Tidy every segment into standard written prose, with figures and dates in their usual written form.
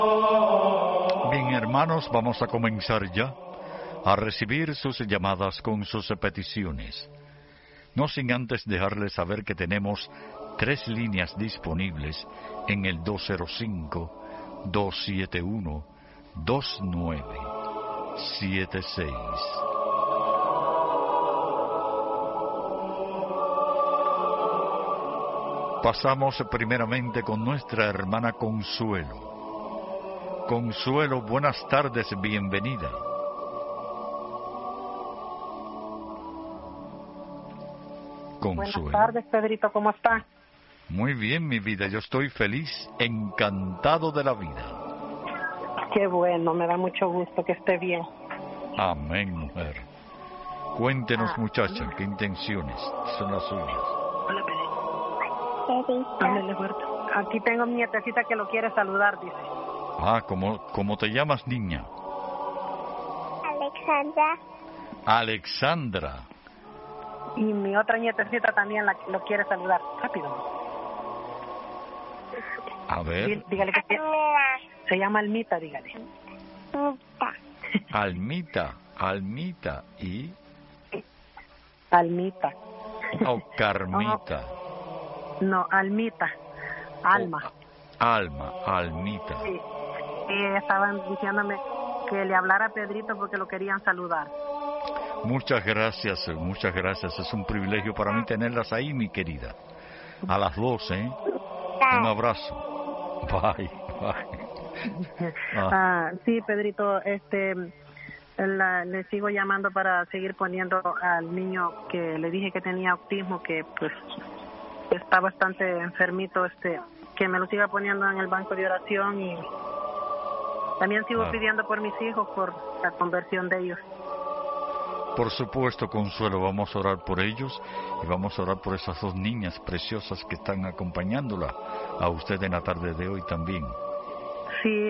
Bien, hermanos, vamos a comenzar ya a recibir sus llamadas con sus peticiones. No sin antes dejarles saber que tenemos 3 líneas disponibles en el 205-271-2976. Pasamos primeramente con nuestra hermana Consuelo. Consuelo, buenas tardes, bienvenida. Consuelo. Buenas tardes, Pedrito, ¿cómo está? Muy bien, mi vida, yo estoy feliz, encantado de la vida. Qué bueno, me da mucho gusto que esté bien. Amén, mujer. Cuéntenos, muchacha, ¿qué intenciones son las suyas? Hola, Pedrito. Ándale, Huerta. Aquí tengo mi nietecita que lo quiere saludar, dice. Ah, ¿cómo te llamas, niña? Alexandra. Alexandra. Y mi otra nietecita también lo quiere saludar. Rápido. A ver. Dígale que se llama Almita, dígale. Almita y... Almita. Oh, Carmita. No, Almita. Alma. Almita. Sí. Estaban diciéndome que le hablara a Pedrito porque lo querían saludar. Muchas gracias. Es un privilegio para mí tenerlas ahí, mi querida. A las 2, ¿eh? Un abrazo. Bye. Sí, Pedrito, le sigo llamando para seguir poniendo al niño que le dije que tenía autismo, que pues está bastante enfermito, que me lo siga poniendo en el banco de oración, y también sigo pidiendo por mis hijos, por la conversión de ellos. Por supuesto, Consuelo, vamos a orar por ellos y vamos a orar por esas 2 niñas preciosas que están acompañándola a usted en la tarde de hoy también. Sí,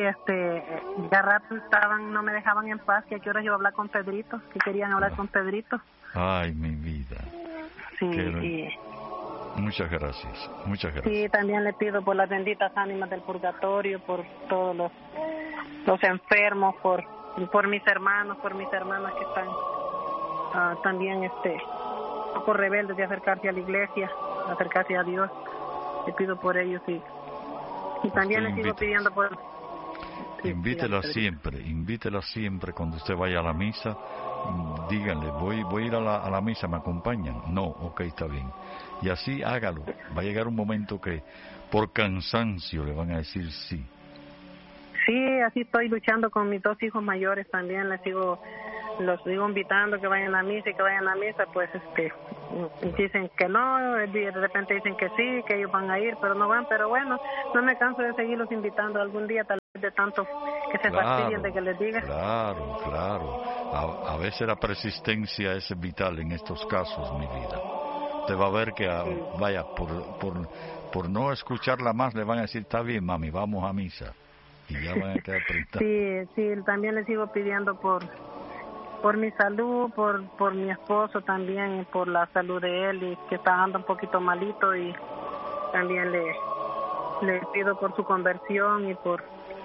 ya rato no me dejaban en paz, que a qué horas iba a hablar con Pedrito, que querían hablar con Pedrito. Ay, mi vida. Sí, Muchas gracias. Sí, también le pido por las benditas ánimas del purgatorio, por todos los enfermos, por mis hermanos, por mis hermanas que están también un poco rebeldes de acercarse a la iglesia, acercarse a Dios. Le pido por ellos y también le sigo pidiendo por... Invítela siempre cuando usted vaya a la misa. Díganle, voy a ir a la misa, ¿me acompañan? No, ok, está bien. Y así hágalo. Va a llegar un momento que por cansancio le van a decir sí. Sí, así estoy luchando con mis 2 hijos mayores también. Los sigo invitando que vayan a misa y que vayan a misa, pues dicen que no, de repente dicen que sí, que ellos van a ir, pero no van. Pero bueno, no me canso de seguirlos invitando. Algún día tal vez de tanto que se fastidien de que les diga. Claro. A veces la persistencia es vital en estos casos, mi vida. Usted va a ver que, vaya, por no escucharla más, le van a decir, está bien, mami, vamos a misa. Y ya van a quedar apretados. Sí, también le sigo pidiendo por mi salud, por mi esposo también, y por la salud de él, y que está andando un poquito malito, y también le pido por su conversión y por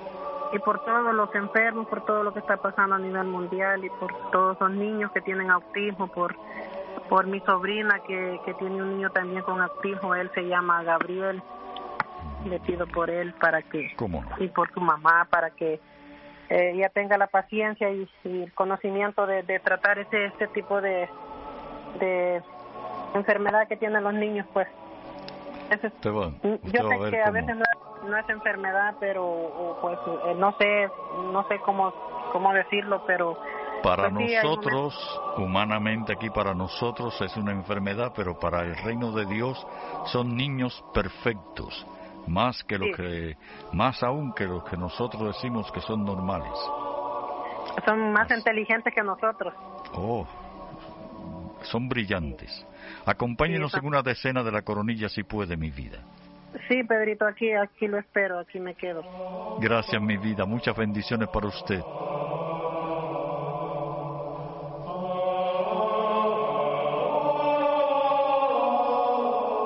todos los enfermos, por todo lo que está pasando a nivel mundial, y por todos los niños que tienen autismo, por mi sobrina que tiene un niño también con autismo. Él se llama Gabriel. Le pido por él para que... ¿Cómo no? Y por su mamá, para que ella tenga la paciencia y el conocimiento de tratar este tipo de enfermedad que tienen los niños, pues. Yo sé que a veces no es enfermedad, pero pues no sé cómo decirlo, pero para pues, nosotros, humanamente aquí para nosotros es una enfermedad, pero para el reino de Dios son niños perfectos, más aún que los que nosotros decimos que son normales. Son más inteligentes que nosotros. Son brillantes. Acompáñenos en una decena de la coronilla si puede, mi vida. Sí, Pedrito, aquí lo espero, aquí me quedo. Gracias, mi vida, muchas bendiciones para usted.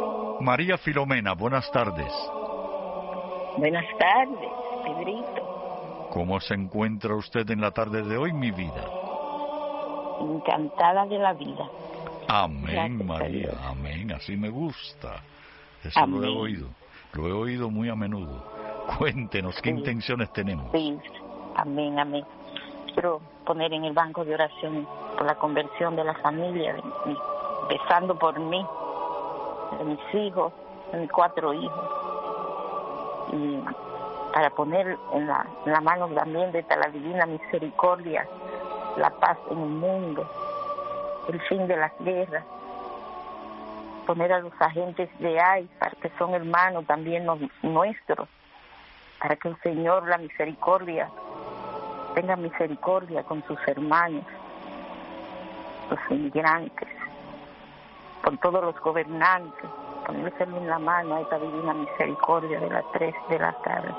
María Filomena, buenas tardes. Buenas tardes, Pedrito. ¿Cómo se encuentra usted en la tarde de hoy, mi vida? Encantada de la vida. Amén, Gracias, María, Dios. amén, así me gusta. Eso Amén. lo he oído muy a menudo. Cuéntenos, ¿qué Sí. intenciones tenemos? Sí, amén, amén. Quiero poner en el banco de oración por la conversión de la familia, empezando por mí, de mis hijos, de mis 4 hijos. Y para poner en la mano también de la divina misericordia, la paz en el mundo, el fin de las guerras, poner a los agentes de para que son hermanos también nuestros, para que el Señor, la misericordia, tenga misericordia con sus hermanos, los inmigrantes, con todos los gobernantes, ponérselo en la mano a esta divina misericordia de las 3 de la tarde.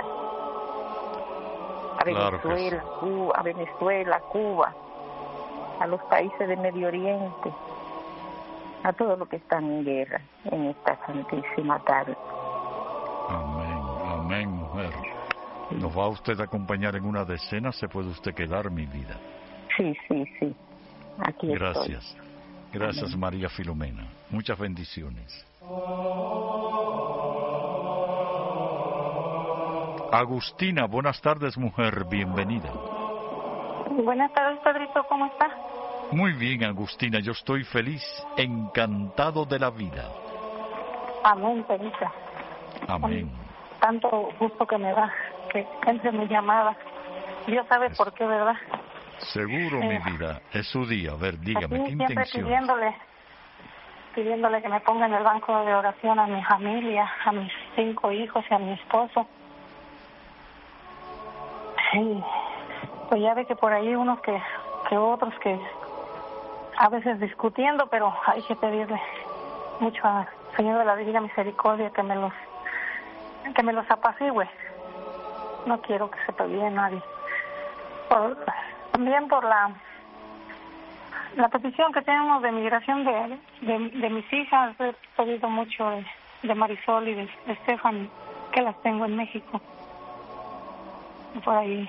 A Claro que Venezuela, Cuba, a los países de Medio Oriente, a todos los que están en guerra en esta santísima tarde. Amén, amén, mujer. ¿Nos va usted a acompañar en una decena? ¿Se puede usted quedar, mi vida? Sí. Aquí Gracias. estoy. Gracias, Amén. María Filomena. Muchas bendiciones. Agustina, buenas tardes, mujer. Bienvenida. Buenas tardes, Pedrito, ¿cómo está? Muy bien, Agustina. Yo estoy feliz, encantado de la vida. Amén, Pedrito. Amén. Tanto gusto que me da que entre mi llamada. Dios sabe por qué, ¿verdad? Seguro, mi vida. Es su día. A ver, dígame, Aquí ¿qué siempre intenciones? pidiéndole que me ponga en el banco de oración a mi familia, a mis 5 hijos y a mi esposo. Sí, pues ya ve que por ahí unos que otros que a veces discutiendo, pero hay que pedirle mucho al Señor de la Divina Misericordia que me los apacigüe. No quiero que se pelee nadie. También por la petición que tenemos de migración de mis hijas, he pedido mucho de Marisol y de Stephanie, que las tengo en México. Por ahí.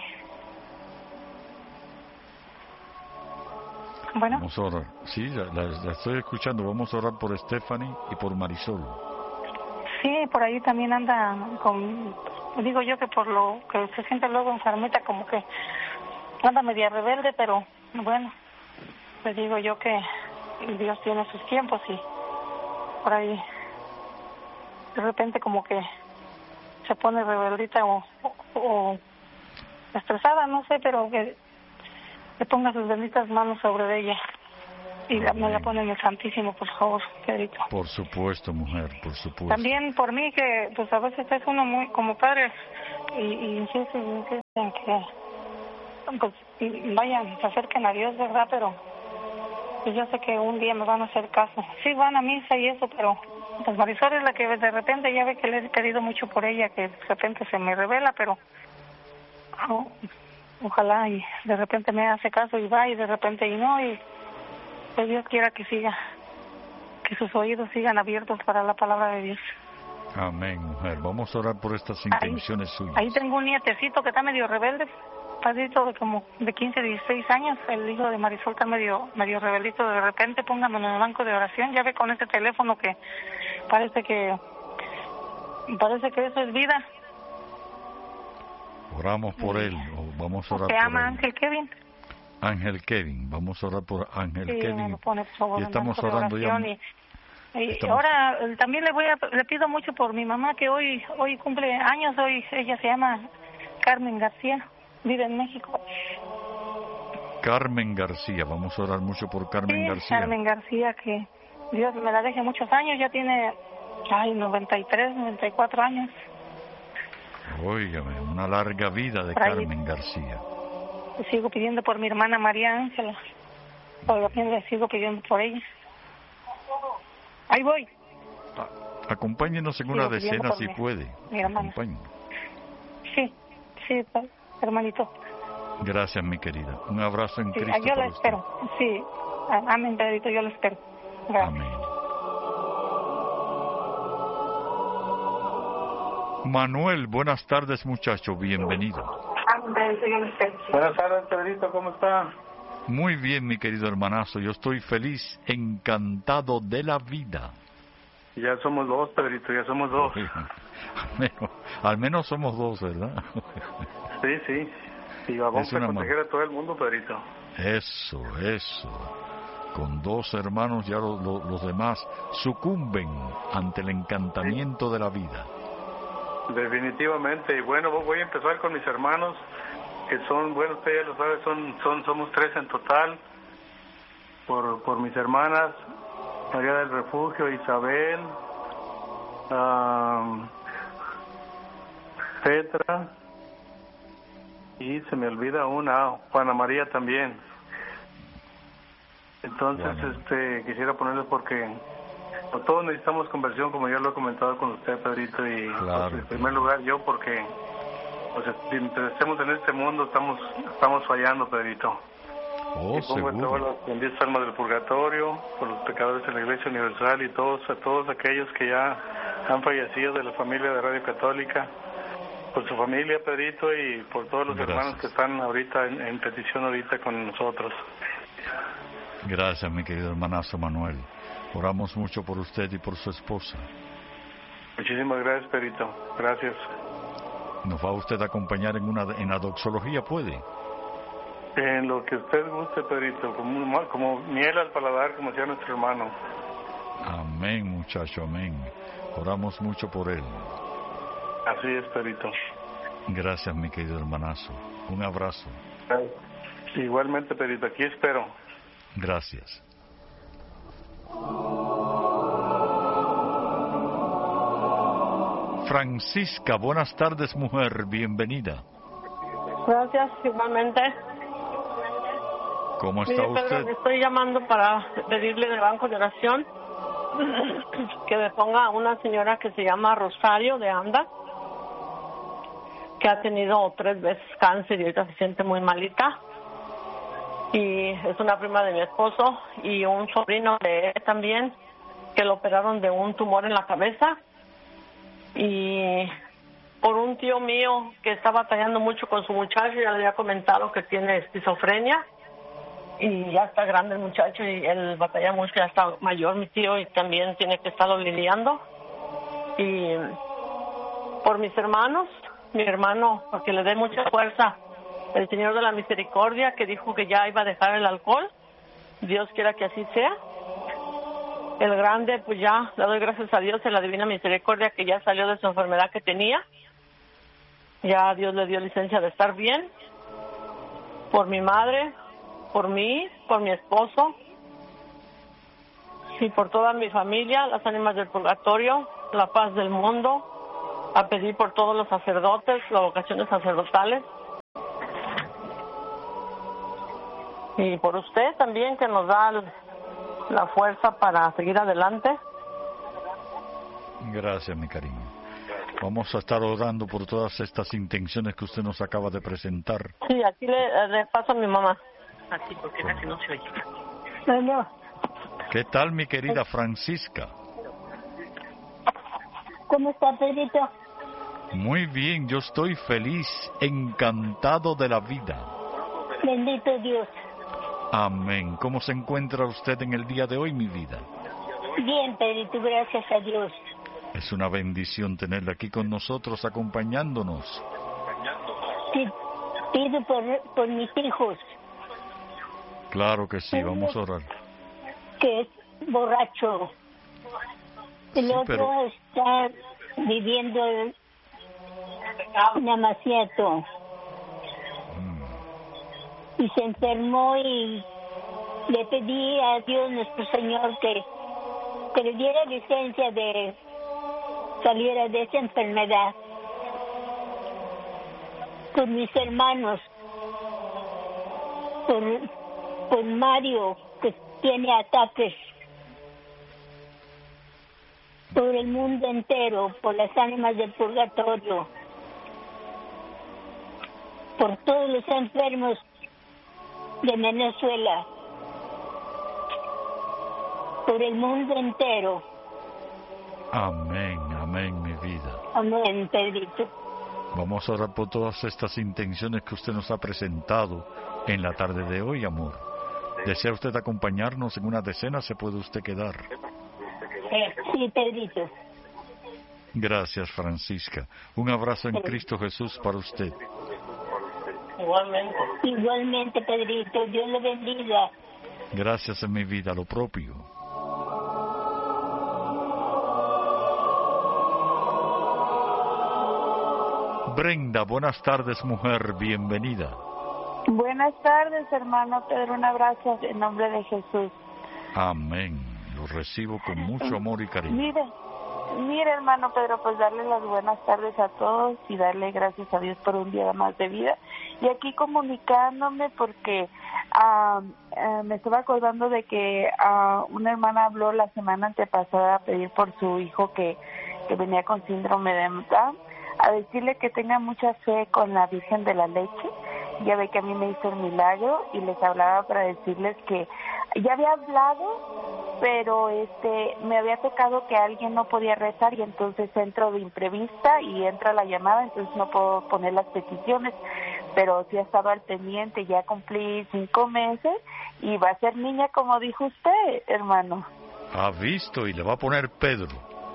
Bueno. Vamos a orar. Sí, la estoy escuchando. Vamos a orar por Stephanie y por Marisol. Sí, por ahí también anda digo yo que por lo que se siente luego enfermita, como que anda media rebelde, pero bueno, le digo yo que Dios tiene sus tiempos y por ahí de repente como que se pone rebeldita o estresada, no sé, pero que le ponga sus benditas manos sobre ella y me la pone en el Santísimo, por favor, Pedrito. Por supuesto, mujer, por supuesto. También por mí, que pues a veces es uno muy como padre y insiste en que pues vayan, se acerquen a Dios, ¿verdad? Pero pues yo sé que un día me van a hacer caso. Sí, van a misa y eso, pero pues Marisol es la que de repente, ya ve que le he pedido mucho por ella, que de repente se me revela, pero ojalá y de repente me hace caso y va, y de repente y no, y que Dios quiera que siga, que sus oídos sigan abiertos para la palabra de Dios. Amén, mujer. Vamos a orar por estas intenciones suyas. Ahí tengo un nietecito que está medio rebelde, padrito de como de 15, 16 años, el hijo de Marisol está medio rebeldito. De repente póngame en el banco de oración, ya ve con ese teléfono que parece que eso es vida. Oramos por él, o vamos a orar Se por llama él. Ángel Kevin. Ángel Kevin, vamos a orar por Ángel Sí, Kevin. me lo pone, por favor, Y en el estamos banco de orando ya. oración. Y ahora también le pido mucho por mi mamá, que hoy cumple años. Hoy ella se llama Carmen García, vive en México. Carmen García, vamos a orar mucho por Carmen García. Carmen García, que Dios me la deje muchos años, ya tiene 93, 94 años. Óigame, una larga vida de Carmen García. Sigo pidiendo por mi hermana María Ángela, también le sigo pidiendo por ella. Ahí voy. Acompáñenos en una decena si puede. Mi hermana. Acompáñenos. Sí, hermanito. Gracias, mi querida. Un abrazo en Cristo. Yo para la espero. usted. Sí, amén, Pedrito, yo la espero. Gracias. Amén. Manuel, buenas tardes, muchacho. Bienvenido. Amén, Buenas tardes, Pedrito, ¿cómo está? Muy bien, mi querido hermanazo, yo estoy feliz, encantado de la vida. Ya somos dos, Pedrito, ya somos dos. Al menos somos dos, ¿verdad? Sí. Y vamos a proteger a todo el mundo, Pedrito. Eso. Con dos hermanos ya los demás sucumben ante el encantamiento de la vida. Definitivamente. Y bueno, voy a empezar con mis hermanos, que son, bueno, usted ya lo sabe, somos tres en total. Por mis hermanas, María del Refugio, Isabel, Petra, y se me olvida una, Juana María también. Entonces, bueno, quisiera ponerles porque todos necesitamos conversión, como ya lo he comentado con usted, Pedrito, y claro, pues, en primer lugar yo, porque pues, mientras estemos en este mundo estamos fallando, Pedrito. Oh, y pongo seguro. todas las benditas almas del purgatorio, por los pecadores de la Iglesia Universal y todos aquellos que ya han fallecido de la familia de Radio Católica, por su familia, Pedrito, y por todos los hermanos que están ahorita en petición ahorita con nosotros. Gracias, mi querido hermanazo Manuel. Oramos mucho por usted y por su esposa. Muchísimas gracias, Pedrito. Gracias. ¿Nos va usted a acompañar en la doxología, puede? En lo que usted guste, Pedrito, como miel al paladar, como decía nuestro hermano. Amén, muchacho, amén. Oramos mucho por él. Así es, Pedrito. Gracias, mi querido hermanazo. Un abrazo. Igualmente, Pedrito, aquí espero. Gracias. Francisca, buenas tardes, mujer, bienvenida. Gracias, igualmente. ¿Cómo está usted? Pedro, le estoy llamando para pedirle del banco de oración que me ponga a una señora que se llama Rosario de Anda, que ha tenido 3 veces cáncer y ahorita se siente muy malita. Y es una prima de mi esposo y un sobrino de él también, que lo operaron de un tumor en la cabeza. Y por un tío mío que está batallando mucho con su muchacho, ya le había comentado que tiene esquizofrenia y ya está grande el muchacho y él batalla mucho, ya está mayor mi tío y también tiene que estarlo lidiando. Y por mis hermanos, mi hermano, para que le dé mucha fuerza, el Señor de la Misericordia, que dijo que ya iba a dejar el alcohol, Dios quiera que así sea. El grande, pues ya le doy gracias a Dios en la Divina Misericordia que ya salió de su enfermedad que tenía. Ya Dios le dio licencia de estar bien. Por mi madre, por mí, por mi esposo y por toda mi familia, las ánimas del purgatorio, la paz del mundo, a pedir por todos los sacerdotes, las vocaciones sacerdotales. Y por usted también, que nos da la fuerza para seguir adelante. Gracias, mi cariño. Vamos a estar orando por todas estas intenciones que usted nos acaba de presentar. Sí, aquí le paso a mi mamá. Así, porque casi no se oye. Bueno. ¿Qué tal, mi querida Francisca? ¿Cómo está, Pedrito? Muy bien, yo estoy feliz, encantado de la vida. Bendito Dios. Amén. ¿Cómo se encuentra usted en el día de hoy, mi vida? Bien, Pedrito, gracias a Dios. Es una bendición tenerla aquí con nosotros, acompañándonos. Sí, pido por mis hijos. Claro que sí, vamos a orar. Que es borracho. El otro está viviendo en Amaciato. Y se enfermó y le pedí a Dios nuestro Señor que le diera licencia de saliera de esa enfermedad. Por mis hermanos, por Mario, que tiene ataques, por el mundo entero, por las ánimas del purgatorio, por todos los enfermos de Venezuela, por el mundo entero. Amén, amén, mi vida. Amén, Pedrito. Vamos a orar por todas estas intenciones que usted nos ha presentado en la tarde de hoy, amor. ¿Desea usted acompañarnos en una decena? ¿Se puede usted quedar? Sí, Pedrito. Gracias, Francisca. Un abrazo en Cristo Jesús para usted. Igualmente. Igualmente, Pedrito. Dios le bendiga. Gracias en mi vida, lo propio. Brenda, buenas tardes, mujer, bienvenida. Buenas tardes, hermano Pedro, un abrazo en nombre de Jesús. Amén, lo recibo con mucho amor y cariño. Mire, hermano Pedro, pues darle las buenas tardes a todos y darle gracias a Dios por un día más de vida. Y aquí comunicándome porque me estaba acordando de que una hermana habló la semana antepasada a pedir por su hijo que venía con síndrome de Down, a decirle que tenga mucha fe con la Virgen de la Leche. Ya ve que a mí me hizo el milagro y les hablaba para decirles que ya había hablado, pero me había tocado que alguien no podía rezar y entonces entro de imprevista y entra la llamada, entonces no puedo poner las peticiones, pero sí he estado al pendiente. Ya cumplí 5 meses y va a ser niña, como dijo usted, hermano. Ha visto, y le va a poner Pedro.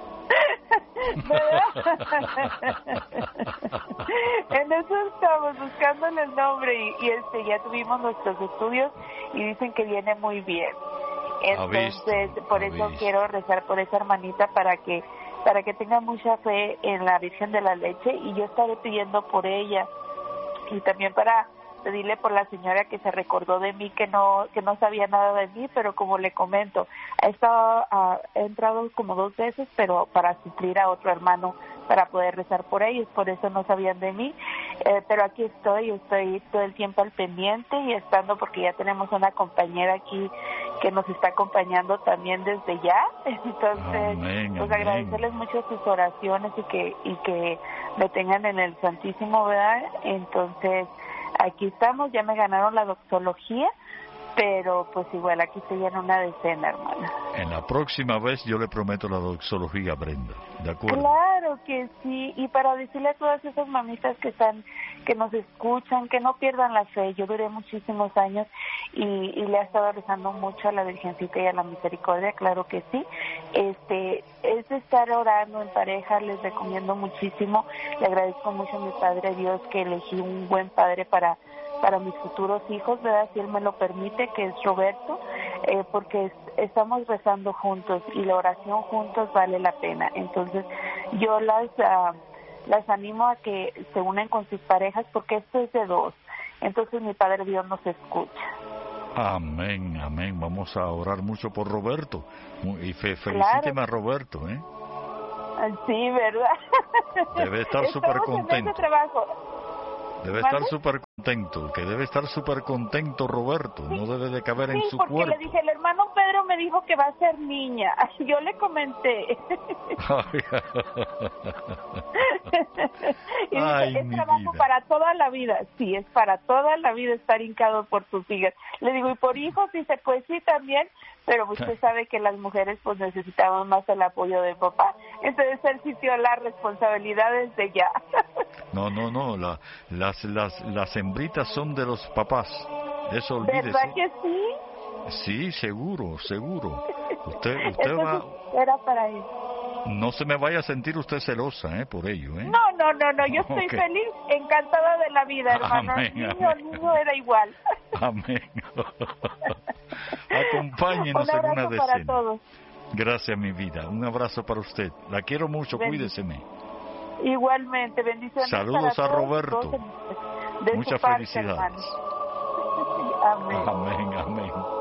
En eso estamos buscándole el nombre y ya tuvimos nuestros estudios y dicen que viene muy bien. Entonces por eso quiero rezar por esa hermanita para que tenga mucha fe en la Virgen de la Leche, y yo estaré pidiendo por ella, y también para pedirle por la señora que se recordó de mí, que no sabía nada de mí, pero como le comento, he entrado como 2 veces, pero para suplir a otro hermano, para poder rezar por ellos, por eso no sabían de mí, pero aquí estoy todo el tiempo al pendiente y estando, porque ya tenemos una compañera aquí que nos está acompañando también desde ya, entonces pues agradecerles mucho sus oraciones y que me tengan en el Santísimo, ¿verdad? Entonces aquí estamos, ya me ganaron la doxología, pero pues igual aquí estoy en una decena, hermana. En la próxima vez yo le prometo la doxología, Brenda, ¿de acuerdo? Claro que sí, y para decirle a todas esas mamitas que nos escuchan, que no pierdan la fe. Yo duré muchísimos años y le he estado rezando mucho a la Virgencita y a la Misericordia, claro que sí. Es estar orando en pareja, les recomiendo muchísimo. Le agradezco mucho a mi Padre Dios que elegí un buen padre para mis futuros hijos, ¿verdad? Si él me lo permite, que es Roberto, porque estamos rezando juntos y la oración juntos vale la pena. Entonces yo las animo a que se unan con sus parejas, porque esto es de 2. Entonces mi Padre Dios nos escucha. Amén, amén. Vamos a orar mucho por Roberto y felicíteme a Roberto, ¿eh? Sí, ¿verdad? Debe estar súper contento. Debe ¿Mande? estar súper contento, que debe estar súper contento Roberto, sí, no debe de caber en su cuerpo. Sí, porque le dije, el hermano Pedro me dijo que va a ser niña, yo le comenté. Y ay, dice, es trabajo vida. Para toda la vida, sí, es para toda la vida estar hincado por tus hijas. Le digo, ¿y por hijos? Dice, pues sí, también, pero usted sabe que las mujeres pues necesitamos más el apoyo de papá, entonces él sintió la responsabilidad desde ya. No, las hembritas son de los papás, eso olvídese. ¿Verdad que sí? Sí, seguro. Usted va... Era para él. No se me vaya a sentir usted celosa, por ello, No, yo estoy feliz, encantada de la vida, hermano. Amén, niño era igual. Amén. Acompáñenos en una decena. Para todos. Gracias, mi vida. Un abrazo para usted. La quiero mucho, cuídeseme. Igualmente, bendiciones. Saludos para a Roberto. De muchas parte, felicidades. Amén. Amén.